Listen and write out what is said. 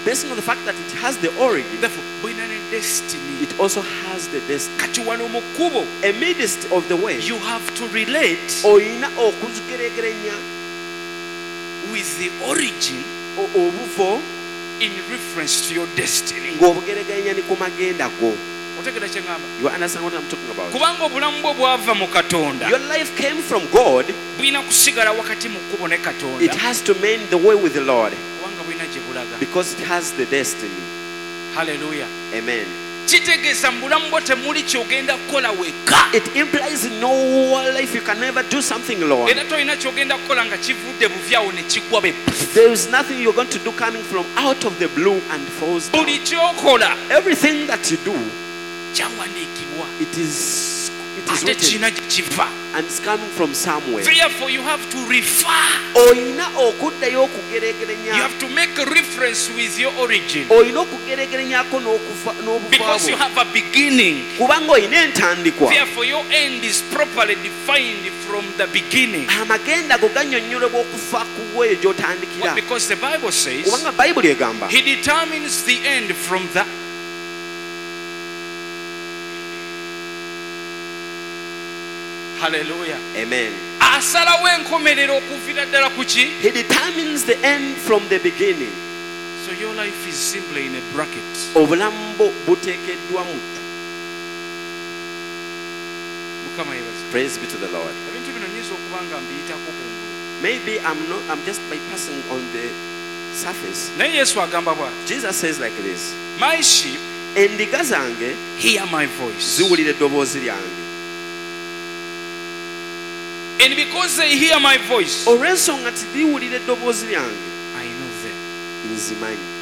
based on the fact that it has the origin, therefore bulina ne destiny. it also has the destiny. Kati wano mu kkubo, Amidst of the way, you have to relate oyina okugeregeranya with the origin obuvo in reference to your destiny. ng'obugeregeranya ni ku magenda go. Otegera kye ngamba? You understand what I'm talking about? Kubanga obulamu bwo bwava mu Katonda, Your life came from God. bulina kusigala wakati mu kkubo ne It Katonda, has to mend the way with the Lord kubanga bulina gye bulaga. because it has the destiny. Hallelujah. Amen. Kitegeeza mu bulamu bwo temuli kyogenda kukola wekka, It implies in no life you can never do something, Lord. era tolina kyogenda kukola nga kivudde buvyawo ne kigwa be. There is nothing you're going to do coming from out of the blue and falls down. Buli kyokola Everything that you do, kyawandiikibwa it is ate written kirina gye kiva. and it's coming from somewhere. Therefore you have to refer, Oyina okuddayo you okugeregeranya, have to make a reference with your origin, oyina okugeregeranyako because you n'obufaabo, have a beginning. kubanga oyina entandikwa. Therefore your end is properly defined from the beginning. Amagenda go gannyonnyolebwa okufa ku bwe gy'otandikira, Because the Bible says kubanga Bayibuli egamba he determines the end from the Hallelujah. Amen. Asalawo enkomerero okuviira ddala ku ki? He determines the end from the beginning. So your life is simply in a bracket. Obulamu bwo buteekeddwa mu. Mukama yebaze. Praise be to the Lord. Ebintu bino nyinza okuba nga mbiyitako kungulu. Maybe I'm just bypassing on the surface. Naye Yesu agamba bw'ati, Jesus says like this, my sheep endiga zange hear my voice. ziwulira eddoboozi lyange. And because they hear my voice, Olw'ensonga nti ziwulira eddoboozi lyange, I know them. nzimanyi.